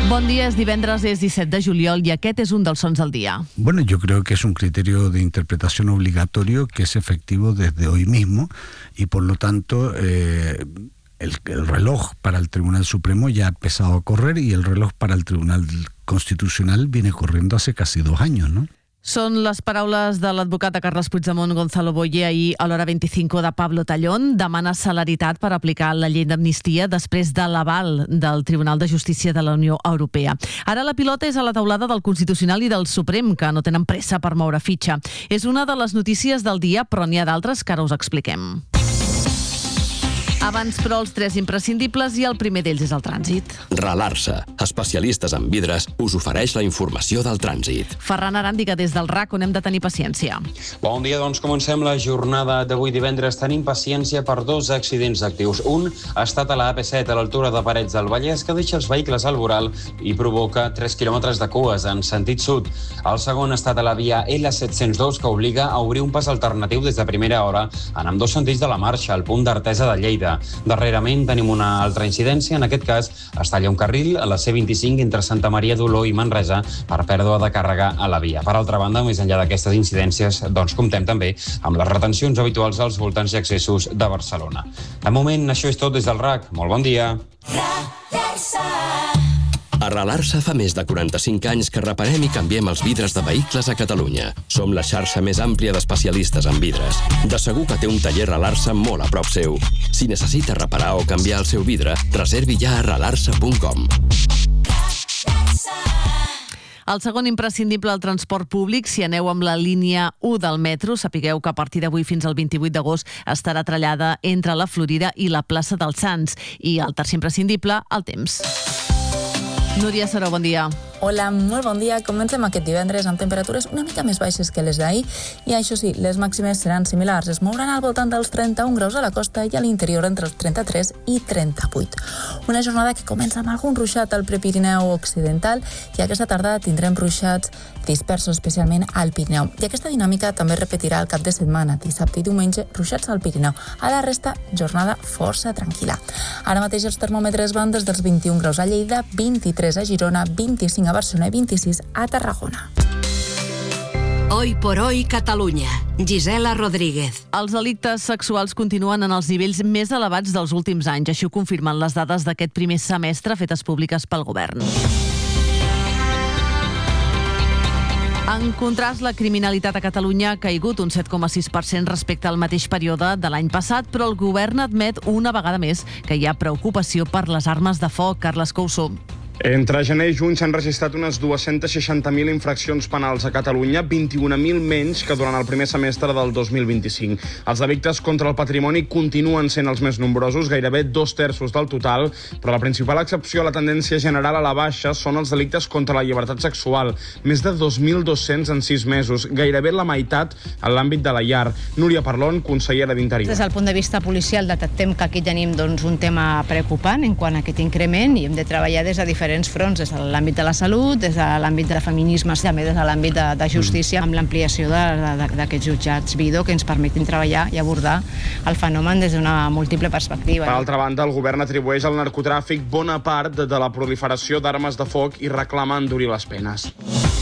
Bon dia, es divendres, es 17 de juliol y aquest es un dels sons del día. Bueno, yo creo que es un criterio de interpretación obligatorio que es efectivo desde hoy mismo y por lo tanto el reloj para el Tribunal Supremo ya ha empezado a correr y el reloj para el Tribunal Constitucional viene corriendo hace casi 2 años, ¿no? Són les paraules de l'advocat de Carles Puigdemont, Gonzalo Boye, ahir a l'hora 25 de Pablo Tallón. Demana celeritat per aplicar la llei d'amnistia després de l'aval del Tribunal de Justícia de la Unió Europea. Ara la pilota és a la taulada del Constitucional i del Suprem, que no tenen pressa per moure fitxa. És una de les notícies del dia, però n'hi ha d'altres que ara us expliquem. Abans, però, els 3 imprescindibles i el primer d'ells és el trànsit. Relar-se, especialistes en vidres, us ofereix la informació del trànsit. Ferran Aràndiga, des del RAC, on hem de tenir paciència. Bon dia, doncs comencem la jornada d'avui divendres. Tenim paciència per 2 accidents actius. Un ha estat a la AP7, a l'altura de Parets del Vallès, que deixa els vehicles al voral i provoca 3 quilòmetres de cues en sentit sud. El segon ha estat a la via L702, que obliga a obrir un pas alternatiu des de primera hora en ambdós sentits de la marxa, al punt d'Artesa de Lleida. Darrerament tenim una altra incidència, en aquest cas es talla un carril a la C25 entre Santa Maria d'Oló i Manresa per pèrdua de càrrega a la via. Per altra banda, més enllà d'aquestes incidències, doncs comptem també amb les retencions habituals als voltants i accessos de Barcelona. De moment, això és tot des del RAC. Molt bon dia. Arrelar-se fa més de 45 anys que reparem i canviem els vidres de vehicles a Catalunya. Som la xarxa més àmplia d'especialistes en vidres. De segur que té un taller Arrelar-se molt a prop seu. Si necessita reparar o canviar el seu vidre, reservi ja a arrelar-se.com. El segon imprescindible al transport públic, si aneu amb la línia 1 del metro, sapigueu que a partir d'avui fins al 28 d'agost estarà trallada entre la Florida i la plaça dels Sants. I el tercer imprescindible, el temps. Núria Saró, bon dia. Hola, molt bon dia. Comencem aquest divendres amb temperatures una mica més baixes que les d'ahir i això sí, les màximes seran similars. Es mouran al voltant dels 31 graus a la costa i a l'interior entre els 33 i 38. Una jornada que comença amb algun ruixat al Prepirineu occidental i aquesta tarda tindrem ruixats dispersos, especialment al Pirineu. I aquesta dinàmica també es repetirà el cap de setmana, dissabte i diumenge, ruixats al Pirineu. A la resta, jornada força tranquil·la. Ara mateix els termòmetres van des dels 21 graus a Lleida, 23 a Girona, 25 a Barcelona i 26 a Tarragona. Hoy por hoy, Catalunya. Gisela Rodríguez. Els delictes sexuals continuen en els nivells més elevats dels últims anys. Així ho confirmen les dades d'aquest primer semestre fetes públiques pel govern. En contrast, la criminalitat a Catalunya ha caigut un 7,6% respecte al mateix període de l'any passat, però el govern admet una vegada més que hi ha preocupació per les armes de foc. Carles Couso. Entre gener i juny s'han registrat unes 260.000 infraccions penals a Catalunya, 21.000 menys que durant el primer semestre del 2025. Els delictes contra el patrimoni continuen sent els més nombrosos, gairebé 2/3 del total, però la principal excepció a la tendència general a la baixa són els delictes contra la llibertat sexual, més de 2.200 en 6 mesos, gairebé la meitat en l'àmbit de la llar. Núria Parlon, consellera d'Interior. Des del punt de vista policial detectem que aquí tenim un tema preocupant en quant a aquest increment i hem de treballar des de diferents fronts, des de l'àmbit de la salut, des de l'àmbit de feminismes, també des de l'àmbit de justícia, amb l'ampliació d'aquests jutjats Vido que ens permetin treballar i abordar el fenomen des d'una múltiple perspectiva. Per altra banda, el govern atribueix al narcotràfic bona part de la proliferació d'armes de foc i reclama endurir les penes.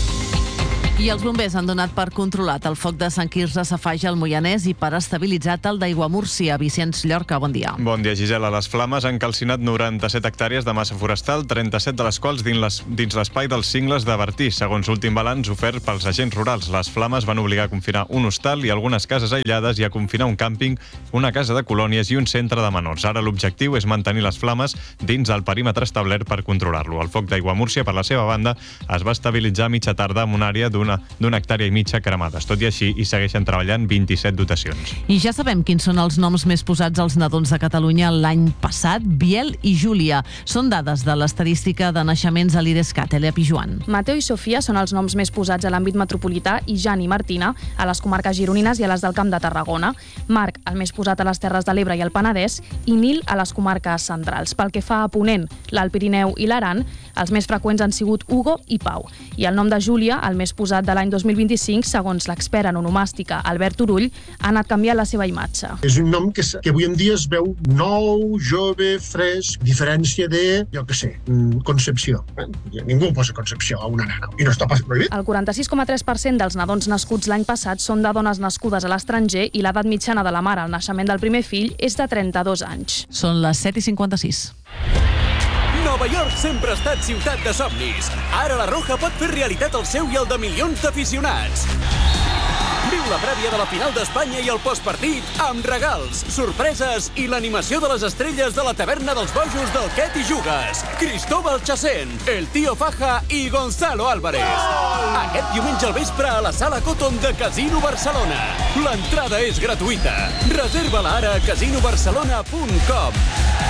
I els bombers han donat per controlat el foc de Sant Quirze Safaja al Moianès i per estabilitzat el d'Aiguamúrcia. Vicenç Llorca, bon dia. Bon dia, Gisela. Les flames han calcinat 97 hectàrees de massa forestal, 37 de les quals dins l'espai dels Cingles de Bertí, segons l'últim balanç ofert pels agents rurals. Les flames van obligar a confinar un hostal i algunes cases aïllades i a confinar un càmping, una casa de colònies i un centre de menors. Ara l'objectiu és mantenir les flames dins el perímetre establert per controlar-lo. El foc d'Aiguamúrcia, per la seva banda, es va estabilitzar a mitja tarda amb una àrea d'una hectàrea i mitja cremades. Tot i així, hi segueixen treballant 27 dotacions. I ja sabem quins són els noms més posats als nadons de Catalunya l'any passat. Biel i Júlia. Són dades de l'estadística de naixements a l'Idescat. Elia Pijuan. Mateo i Sofia són els noms més posats a l'àmbit metropolità i Jan i Martina a les comarques gironines i a les del Camp de Tarragona. Marc, el més posat a les Terres de l'Ebre i el Penedès, i Nil a les comarques centrals. Pel que fa a Ponent, l'Alt Pirineu i l'Aran, els més freqüents han sigut Hugo i Pau. I el nom de Júlia, el més posat posat de l'any 2025, segons l'expert en onomàstica Albert Turull, ha anat canviant la seva imatge. És un nom que avui en dia es veu nou, jove, fresc, diferència de, jo què sé, Concepció. Ningú posa Concepció a una nena, i no està pas prohibit. El 46,3% dels nadons nascuts l'any passat són de dones nascudes a l'estranger i l'edat mitjana de la mare al naixement del primer fill és de 32 anys. Són les 7:56. Nova York sempre ha estat ciutat de somnis. Ara la Roja pot fer realitat el seu i el de milions d'aficionats. Viu la prèvia de la final d'Espanya i el postpartit amb regals, sorpreses i l'animació de les estrelles de la taverna dels bojos del Quet i Jugues. Cristóbal Chacén, el Tío Faja i Gonzalo Álvarez. Aquest diumenge al vespre a la Sala Cotton de Casino Barcelona. L'entrada és gratuïta. Reserva-la ara a casinobarcelona.com.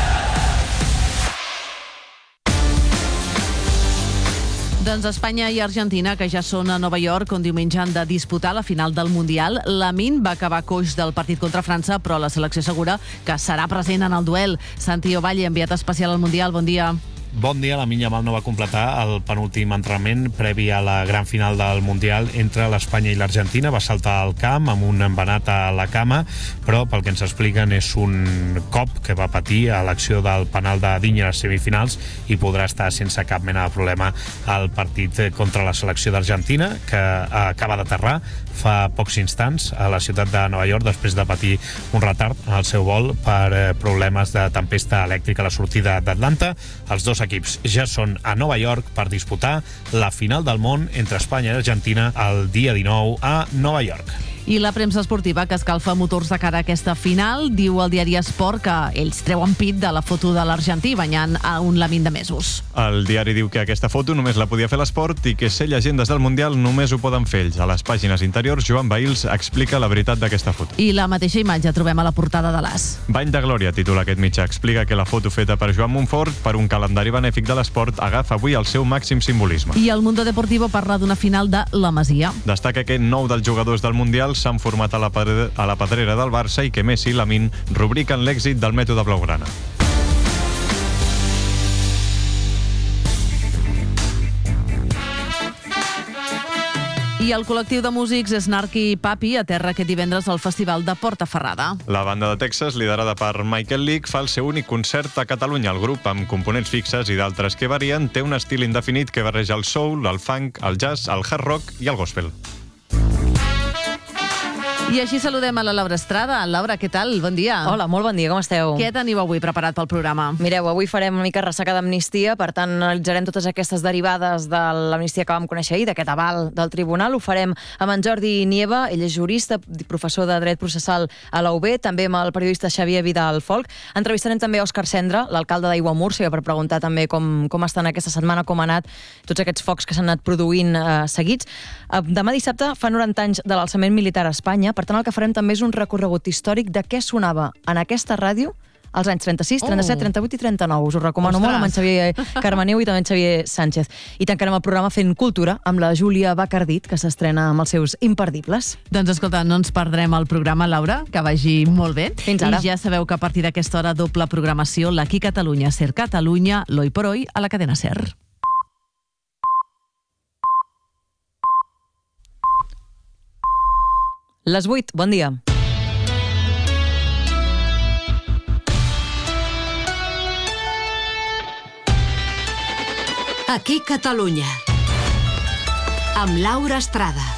Doncs Espanya i Argentina, que ja són a Nova York, on diumenge han de disputar la final del Mundial. Lamine va acabar coix del partit contra França, però la selecció assegura que serà present en el duel. Santi Ovalle, enviat especial al Mundial, bon dia. Bon dia, Lamine Yamal no va completar el penúltim entrenament previ a la gran final del Mundial entre l'Espanya i l'Argentina. Va saltar al camp amb un embenat a la cama, però pel que ens expliquen és un cop que va patir a l'acció del penal de Digne a les semifinals i podrà estar sense cap mena de problema al partit contra la selecció d'Argentina, que acaba d'aterrar fa pocs instants a la ciutat de Nova York després de patir un retard en el seu vol per problemes de tempesta elèctrica a la sortida d'Atlanta. Els dos equips ja són a Nova York per disputar la final del món entre Espanya i Argentina el dia 19 a Nova York. I la premsa esportiva, que escalfa motors de cara a aquesta final, diu al diari Esport que ells treuen pit de la foto de l'argentí banyant a un Lamine de mesos. El diari diu que aquesta foto només la podia fer l'Esport i que ser llegendes del Mundial només ho poden fer ells. A les pàgines interiors, Joan Bahils explica la veritat d'aquesta foto. I la mateixa imatge trobem a la portada de l'As. Bany de glòria, titula aquest mitjà. Explica que la foto feta per Joan Montfort per un calendari benèfic de l'esport agafa avui el seu màxim simbolisme. I el Mundo Deportivo parla d'una final de la Masia. Destaca que 9 dels jugadors del Mundial s'han format a la pedrera del Barça i que Messi i Lamine rubriquen l'èxit del mètode blaugrana. I el col·lectiu de músics Snarky Papi aterra aquest divendres al Festival de Portaferrada. La banda de Texas, liderada per Michael Leake, fa el seu únic concert a Catalunya. El grup, amb components fixes i d'altres que varien, té un estil indefinit que barreja el soul, el funk, el jazz, el hard rock i el gospel. I així saludem a la Laura Estrada. Laura, què tal? Bon dia. Hola, molt bon dia, com esteu? Què teniu avui preparat pel programa? Mireu, avui farem una mica ressaca d'amnistia, per tant analitzarem totes aquestes derivades de l'amnistia que vam conèixer ahir, d'aquest aval del tribunal. Ho farem amb en Jordi Nieva, ell és jurista, professor de dret processal a la UB, també amb el periodista Xavier Vidal Folk. Entrevistarem també Òscar Cendra, l'alcalde d'Aiguamúrcia, per preguntar també com estan aquesta setmana, com han anat tots aquests focs que s'han anat produint seguits. Demà dissabte fa 90 anys de l'alçament militar a Espanya. Per tant, el que farem també és un recorregut històric de què sonava en aquesta ràdio als anys 36, 37, 38 i 39. Us ho recomano molt amb en Xavier Carmeneu i també en Xavier Sánchez. I tancarem el programa fent cultura amb la Júlia Bacardit, que s'estrena amb els seus imperdibles. Doncs escolta, no ens perdrem el programa, Laura, que vagi molt bé. Fins ara. I ja sabeu que a partir d'aquesta hora doble programació, l'Aquí Catalunya, Ser Catalunya, l'Hoy por Hoy, a la cadena Ser. Les 8, bon dia. Aquí Catalunya, amb Laura Estrada.